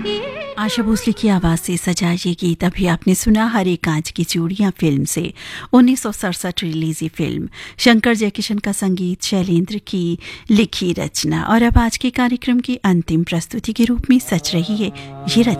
आशा भोसले की आवाज से सजा ये गीत अभी आपने सुना हरे कांच की चूड़ियां फिल्म से। 1967 रिलीज ये फिल्म, शंकर जयकिशन का संगीत, शैलेंद्र की लिखी रचना। और अब आज के कार्यक्रम की अंतिम प्रस्तुति के रूप में सच रही है ये रचना।